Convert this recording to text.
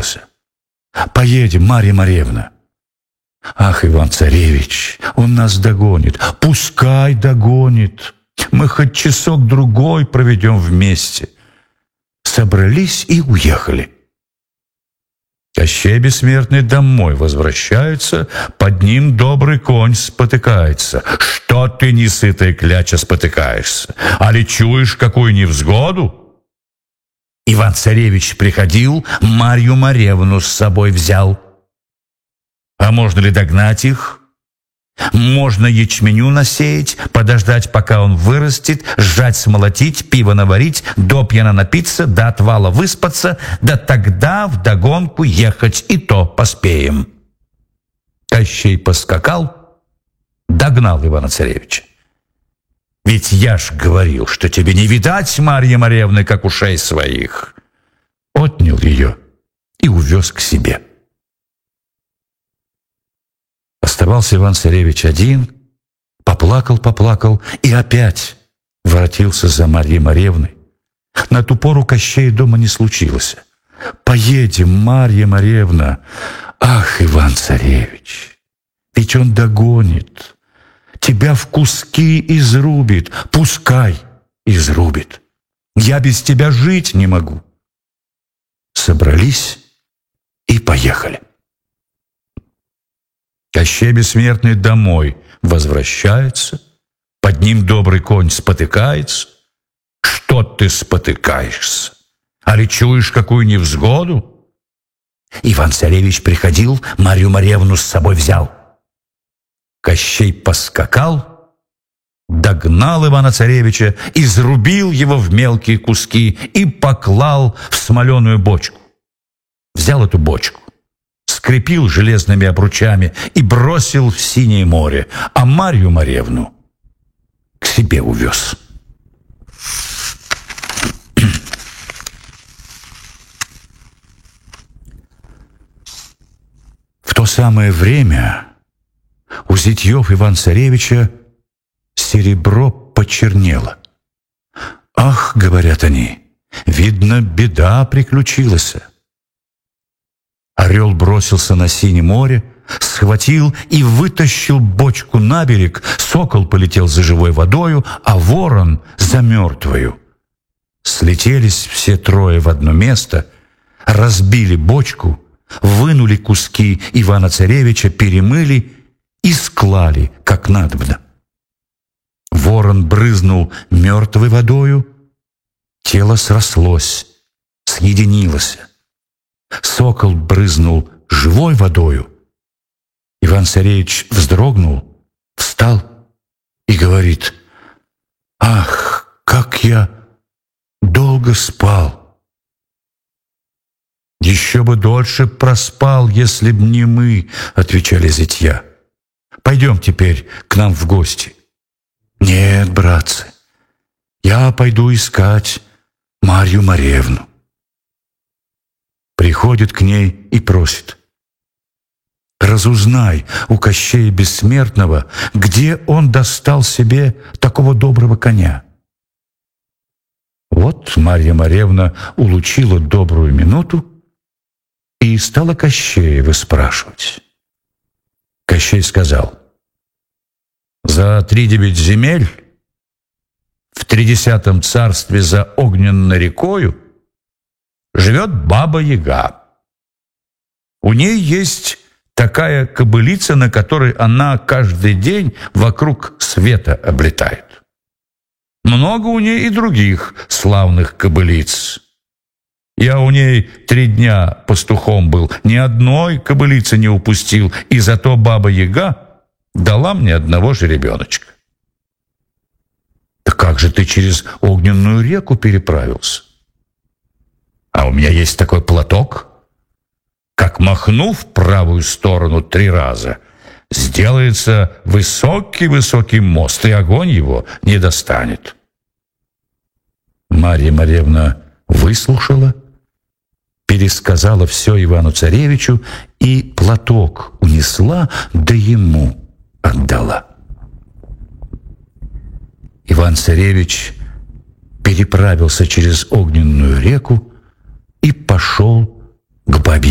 случилось? Поедем, Марья Марьевна. Ах, Иван-царевич, он нас догонит. Пускай догонит. Мы хоть часок-другой проведем вместе. Собрались и уехали. Кощей Бессмертный домой возвращается, под ним добрый конь спотыкается. Что ты, несытая кляча, спотыкаешься? Али чуешь какую невзгоду? Иван-царевич приходил, Марью Маревну с собой взял. А можно ли догнать их? Можно ячменю насеять, подождать, пока он вырастет, сжать, смолотить, пиво наварить, до пьяна напиться, до отвала выспаться, да тогда вдогонку ехать, и то поспеем. Кощей поскакал, догнал Ивана-царевича. Ведь я ж говорил, что тебе не видать Марьи Маревны, как ушей своих. Отнял ее и увез к себе. Оставался Иван-царевич один, поплакал и опять воротился за Марьей Маревной. На ту пору Кощея дома не случилось. «Поедем, Марья Маревна!» «Ах, Иван-царевич, ведь он догонит, тебя в куски изрубит, пускай изрубит. Я без тебя жить не могу». Собрались и поехали. Кощей Бессмертный домой возвращается, под ним добрый конь спотыкается. Что ты спотыкаешься? Али чуешь какую невзгоду? Иван-царевич приходил, Марью Маревну с собой взял. Кощей поскакал, догнал Ивана-царевича, изрубил его в мелкие куски и поклал в смоленую бочку. Взял эту бочку, скрепил железными обручами и бросил в синее море, а Марью Маревну к себе увез. В то самое время у зятьев Иван-царевича серебро почернело. «Ах, — говорят они, — видно, беда приключилась». Орел бросился на синее море, схватил и вытащил бочку на берег, сокол полетел за живой водою, а ворон за мертвою. Слетелись все трое в одно место, разбили бочку, вынули куски Ивана-царевича, перемыли и склали, как надобно. Ворон брызнул мертвой водою, тело срослось, съединилось. Сокол брызнул живой водою. Иван-царевич вздрогнул, встал и говорит: «Ах, как я долго спал! Еще бы дольше проспал, если б не мы», — отвечали зятья. «Пойдем теперь к нам в гости». «Нет, братцы, я пойду искать Марью Маревну». Приходит к ней и просит: «Разузнай у Кощея Бессмертного, где он достал себе такого доброго коня». Вот Марья Маревна улучила добрую минуту и стала Кощея выспрашивать. Кощей сказал: «За 39 земель в 30-м царстве за огненной рекою живет Баба-Яга. У ней есть такая кобылица, на которой она каждый день вокруг света облетает. Много у ней и других славных кобылиц. Я у ней 3 дня пастухом был, ни одной кобылицы не упустил, и зато Баба-Яга дала мне одного жеребеночка». «Да как же ты через огненную реку переправился?» «А у меня есть такой платок, как махну в правую сторону 3 раза, сделается высокий-высокий мост, и огонь его не достанет». Марья Маревна выслушала, пересказала все Ивану-царевичу и платок унесла, да ему отдала. Иван-царевич переправился через огненную реку и пошел к Бабе